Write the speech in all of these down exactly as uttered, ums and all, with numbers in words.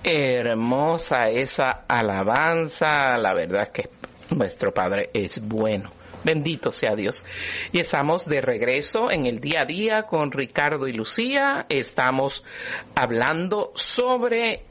Hermosa esa alabanza, la verdad es que nuestro Padre es bueno. Bendito sea Dios. Y estamos de regreso en el día a día con Ricardo y Lucía. Estamos hablando sobre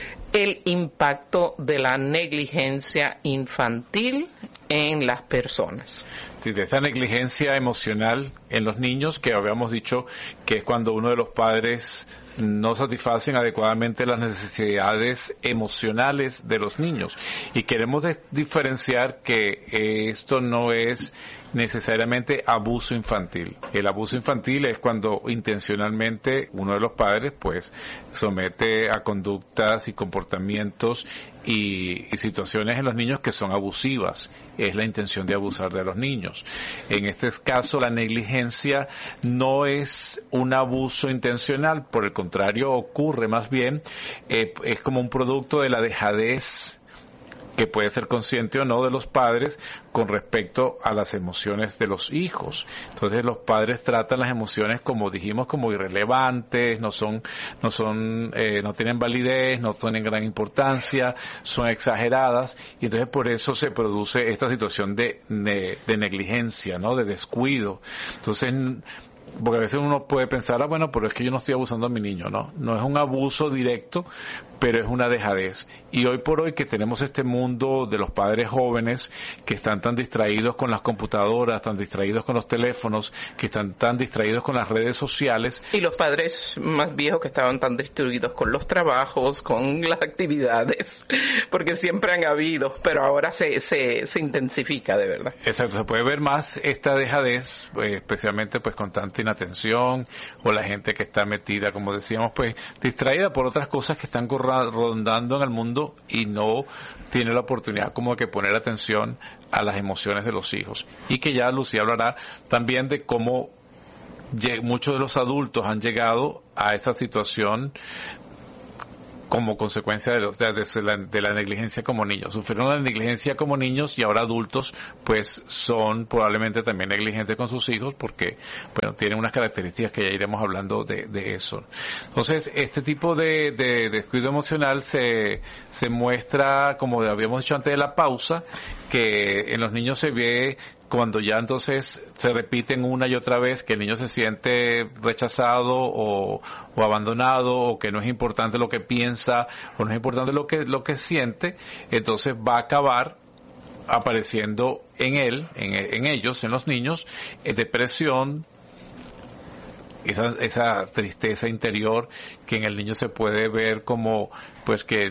el impacto de la negligencia infantil en las personas. Sí, de esa negligencia emocional en los niños, que habíamos dicho que es cuando uno de los padres no satisfacen adecuadamente las necesidades emocionales de los niños. Y queremos de- diferenciar que eh, esto no es necesariamente abuso infantil. El abuso infantil es cuando intencionalmente uno de los padres pues somete a conductas y comportamientos y, y situaciones en los niños que son abusivas. Es la intención de abusar de los niños. En este caso, la negligencia no es un abuso intencional, por el contrario, ocurre más bien, eh, es como un producto de la dejadez, que puede ser consciente o no, de los padres con respecto a las emociones de los hijos. Entonces los padres tratan las emociones, como dijimos, como irrelevantes, no son, no son, eh, no tienen validez, no tienen gran importancia, son exageradas, y entonces por eso se produce esta situación de, de, de negligencia, ¿no? De descuido. Entonces, porque a veces uno puede pensar, ah, bueno, pero es que yo no estoy abusando a mi niño, no, no es un abuso directo, pero es una dejadez. Y hoy por hoy que tenemos este mundo de los padres jóvenes que están tan distraídos con las computadoras, tan distraídos con los teléfonos, que están tan distraídos con las redes sociales. Y los padres más viejos que estaban tan distraídos con los trabajos, con las actividades, porque siempre han habido, pero ahora se, se, se intensifica de verdad. Exacto, se puede ver más esta dejadez, eh, especialmente pues con tanta inatención, o la gente que está metida, como decíamos, pues distraída por otras cosas que están corra- rondando en el mundo y no tiene la oportunidad como que poner atención a las emociones de los hijos. Y que ya Lucía hablará también de cómo lleg- muchos de los adultos han llegado a esta situación como consecuencia de, los, de, de, la, de la negligencia como niños. Sufrieron la negligencia como niños y ahora adultos pues son probablemente también negligentes con sus hijos porque bueno tienen unas características que ya iremos hablando de, de eso. Entonces este tipo de, de, de descuido emocional se, se muestra, como habíamos dicho antes de la pausa, que en los niños se ve cuando ya entonces se repiten una y otra vez que el niño se siente rechazado o, o abandonado, o que no es importante lo que piensa o no es importante lo que lo que siente, entonces va a acabar apareciendo en él, en, en ellos, en los niños, eh, depresión, esa, esa tristeza interior que en el niño se puede ver como pues que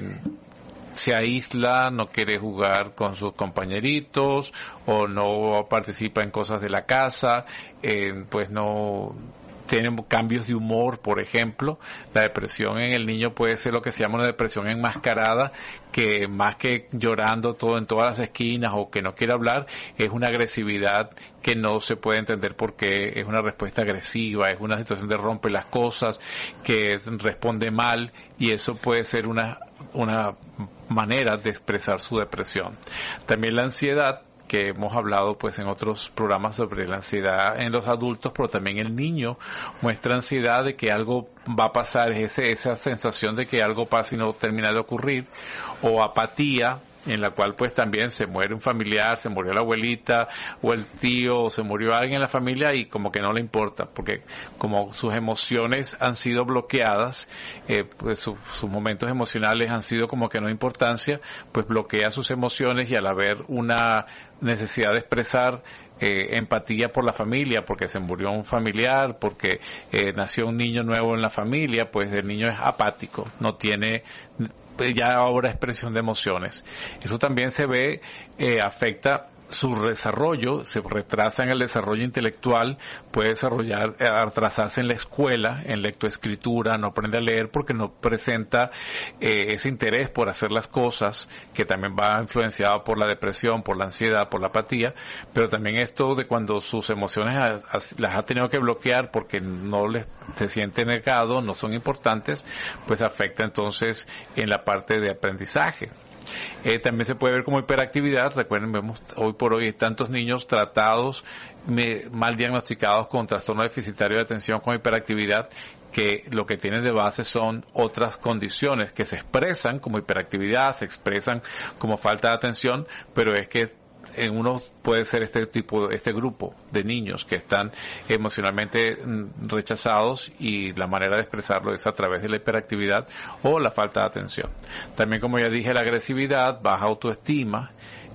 se aísla, no quiere jugar con sus compañeritos o no participa en cosas de la casa, eh, pues no tienen cambios de humor, por ejemplo. La depresión en el niño puede ser lo que se llama una depresión enmascarada, que más que llorando todo en todas las esquinas o que no quiere hablar, es una agresividad que no se puede entender porque es una respuesta agresiva, es una situación de rompe las cosas, que responde mal, y eso puede ser una, una manera de expresar su depresión. También la ansiedad, que hemos hablado pues en otros programas sobre la ansiedad en los adultos, pero también el niño muestra ansiedad de que algo va a pasar, es ese, esa sensación de que algo pasa y no termina de ocurrir, o apatía, en la cual pues también se muere un familiar, se murió la abuelita o el tío, o se murió alguien en la familia y como que no le importa, porque como sus emociones han sido bloqueadas, eh, pues su, sus momentos emocionales han sido como que no importancia, pues bloquea sus emociones, y al haber una necesidad de expresar Eh, empatía por la familia, porque se murió un familiar, porque eh, nació un niño nuevo en la familia, pues el niño es apático, no tiene ya ahora expresión de emociones. Eso también se ve, eh, afecta su desarrollo, se retrasa en el desarrollo intelectual, puede desarrollar, eh, atrasarse en la escuela, en lectoescritura, no aprende a leer porque no presenta eh, ese interés por hacer las cosas, que también va influenciado por la depresión, por la ansiedad, por la apatía, pero también esto de cuando sus emociones a, a, las ha tenido que bloquear porque no les se siente negado, no son importantes, pues afecta entonces en la parte de aprendizaje. Eh, también se puede ver como hiperactividad. Recuerden, vemos hoy por hoy tantos niños tratados, me, mal diagnosticados con trastorno deficitario de atención con hiperactividad, que lo que tienen de base son otras condiciones que se expresan como hiperactividad, se expresan como falta de atención, pero es que en uno puede ser este tipo, este grupo de niños que están emocionalmente rechazados y la manera de expresarlo es a través de la hiperactividad o la falta de atención. También, como ya dije, la agresividad, baja autoestima,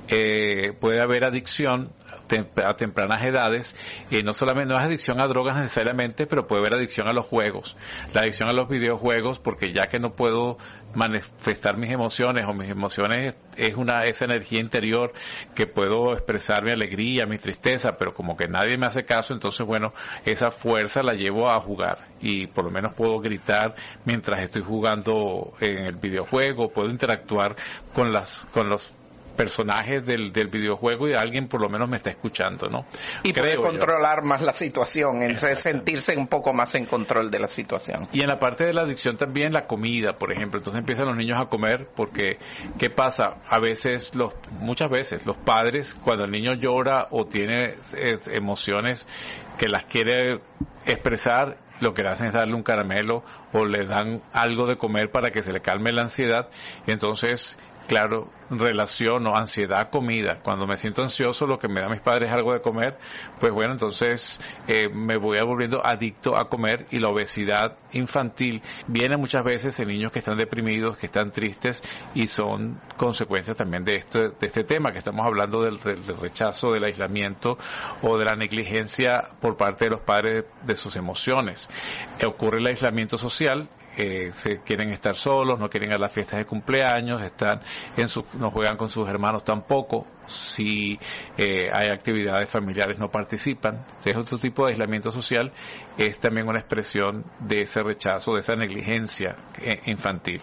eh, puede haber adicción a tempranas edades, y no solamente no es adicción a drogas necesariamente, pero puede haber adicción a los juegos, la adicción a los videojuegos, porque ya que no puedo manifestar mis emociones o mis emociones es una esa energía interior que puedo expresar mi alegría, mi tristeza, pero como que nadie me hace caso, entonces bueno, esa fuerza la llevo a jugar y por lo menos puedo gritar mientras estoy jugando en el videojuego, puedo interactuar con las con los personajes del, del videojuego y alguien por lo menos me está escuchando, ¿no? Y puede controlar yo. más la situación, en sentirse un poco más en control de la situación. Y en la parte de la adicción también la comida, por ejemplo, entonces empiezan los niños a comer porque, ¿qué pasa? A veces, los muchas veces, los padres cuando el niño llora o tiene eh, emociones que las quiere expresar, lo que le hacen es darle un caramelo o le dan algo de comer para que se le calme la ansiedad, y entonces claro, relaciono ansiedad, comida. Cuando me siento ansioso, lo que me da mis padres es algo de comer, pues bueno, entonces eh, me voy volviendo adicto a comer, y la obesidad infantil viene muchas veces en niños que están deprimidos, que están tristes, y son consecuencias también de este, de este tema que estamos hablando del, del rechazo, del aislamiento o de la negligencia por parte de los padres de sus emociones. Eh, ocurre el aislamiento social. Eh, se quieren estar solos, no quieren ir a las fiestas de cumpleaños, están en su, no juegan con sus hermanos tampoco, si eh, hay actividades familiares no participan. Es otro tipo de aislamiento social, es también una expresión de ese rechazo, de esa negligencia eh, infantil.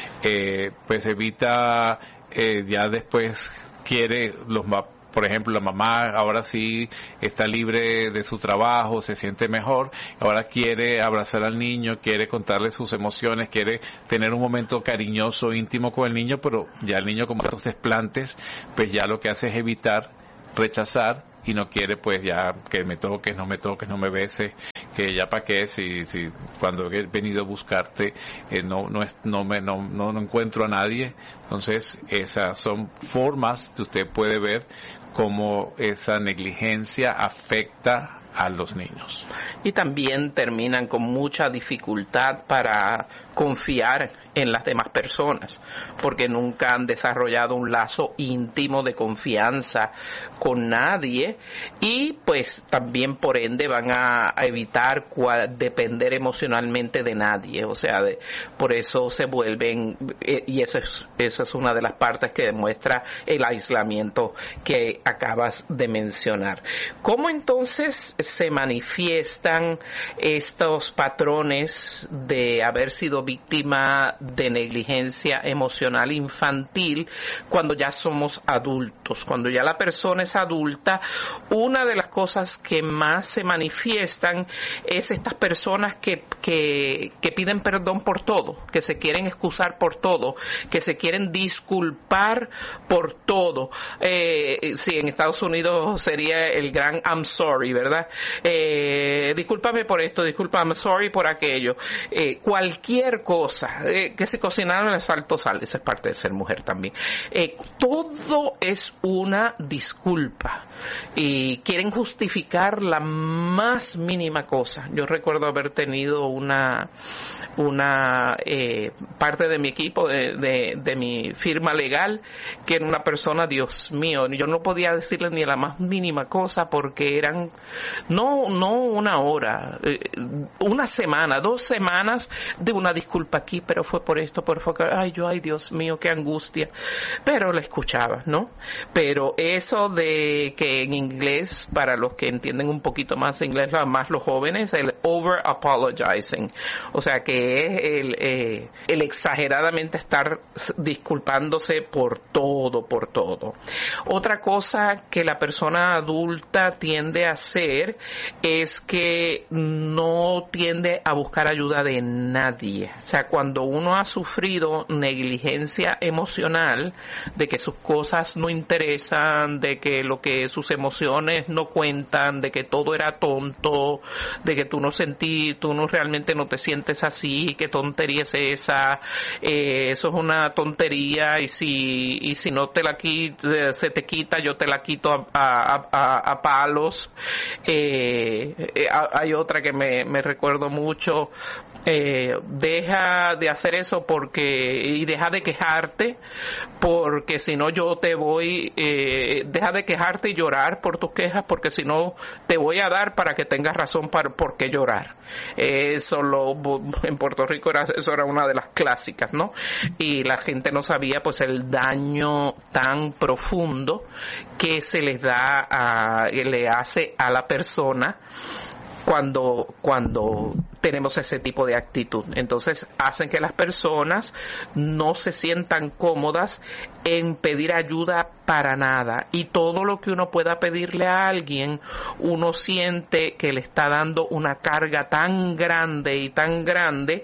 Eh, pues evita, eh, ya después quiere los por ejemplo, la mamá ahora sí está libre de su trabajo, se siente mejor, ahora quiere abrazar al niño, quiere contarle sus emociones, quiere tener un momento cariñoso, íntimo con el niño, pero ya el niño, como estos desplantes, pues ya lo que hace es evitar, rechazar, y no quiere pues ya que me toques, no me toques, no me beses, que ya para qué, si, si cuando he venido a buscarte eh, no no, es, no, me, no, no, no encuentro a nadie. Entonces esas son formas que usted puede ver cómo esa negligencia afecta a los niños. Y también terminan con mucha dificultad para confiar en las demás personas, porque nunca han desarrollado un lazo íntimo de confianza con nadie, y pues también por ende van a, a evitar cual, depender emocionalmente de nadie, o sea, de, por eso se vuelven, eh, y eso es, eso es una de las partes que demuestra el aislamiento que acabas de mencionar. ¿Cómo entonces se manifiestan estos patrones de haber sido víctima de negligencia emocional infantil cuando ya somos adultos? Cuando ya la persona es adulta, una de las cosas que más se manifiestan es estas personas que, que, que piden perdón por todo, que se quieren excusar por todo, que se quieren disculpar por todo. Eh, sí, en Estados Unidos sería el gran I'm sorry, ¿verdad? Eh, discúlpame por esto, discúlpame, sorry por aquello. Eh, cualquier cosa, eh, que se cocinaron el salto sal, esa es parte de ser mujer también. Eh, todo es una disculpa y quieren justificar la más mínima cosa. Yo recuerdo haber tenido una una eh, parte de mi equipo, de, de, de mi firma legal, que era una persona, Dios mío, yo no podía decirle ni la más mínima cosa porque eran no no una hora, eh, una semana, dos semanas de una disculpa aquí, pero fue por esto, por favor, ay yo, ay Dios mío, qué angustia, pero la escuchaba, ¿no? Pero eso de que en inglés, para los que entienden un poquito más inglés, más los jóvenes, el over apologizing, o sea que es el, eh, el exageradamente estar disculpándose por todo, por todo. Otra cosa que la persona adulta tiende a hacer hacer es que no tiende a buscar ayuda de nadie. O sea, cuando uno ha sufrido negligencia emocional, de que sus cosas no interesan, de que lo que sus emociones no cuentan, de que todo era tonto, de que tú no sentí, tú no realmente no te sientes así, qué tontería es esa, eh, eso es una tontería y si y si no te la quita, se te quita, yo te la quito a, a, a, a palos. Eh, eh, hay otra que me, me recuerdo mucho, eh, deja de hacer eso porque y deja de quejarte porque si no yo te voy, eh, deja de quejarte y llorar por tus quejas porque si no te voy a dar para que tengas razón para por qué llorar. Eso lo, en Puerto Rico era, eso era una de las clásicas, ¿no? Y la gente no sabía pues el daño tan profundo que se les da a, le hace a la persona cuando cuando tenemos ese tipo de actitud. Entonces hacen que las personas no se sientan cómodas en pedir ayuda para nada, y todo lo que uno pueda pedirle a alguien, uno siente que le está dando una carga tan grande y tan grande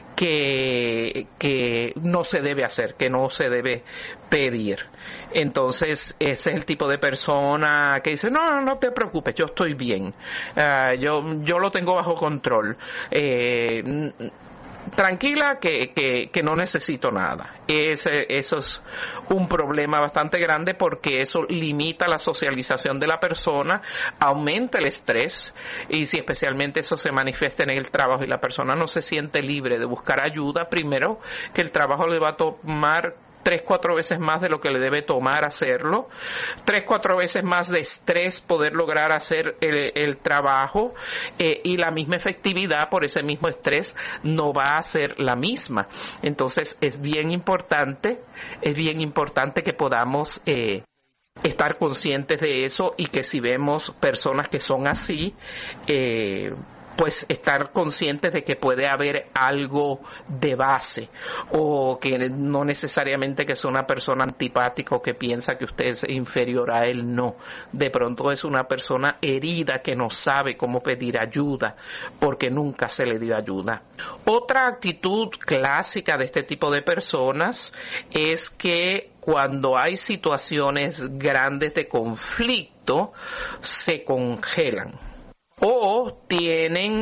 que, que no se debe hacer, que no se debe pedir. Entonces ese es el tipo de persona que dice, no, no, no te preocupes, yo estoy bien, uh, yo, yo lo tengo bajo control, eh, tranquila que, que, que no necesito nada. Ese, eso es un problema bastante grande porque eso limita la socialización de la persona, aumenta el estrés, y si especialmente eso se manifiesta en el trabajo y la persona no se siente libre de buscar ayuda, primero que el trabajo le va a tomar tres, cuatro veces más de lo que le debe tomar hacerlo, tres, cuatro veces más de estrés poder lograr hacer el, el trabajo, eh, y la misma efectividad por ese mismo estrés no va a ser la misma. Entonces es bien importante, es bien importante que podamos eh, estar conscientes de eso, y que si vemos personas que son así, eh, pues estar conscientes de que puede haber algo de base, o que no necesariamente que es una persona antipática o que piensa que usted es inferior a él, no. De pronto es una persona herida que no sabe cómo pedir ayuda porque nunca se le dio ayuda. Otra actitud clásica de este tipo de personas es que cuando hay situaciones grandes de conflicto se congelan o tienen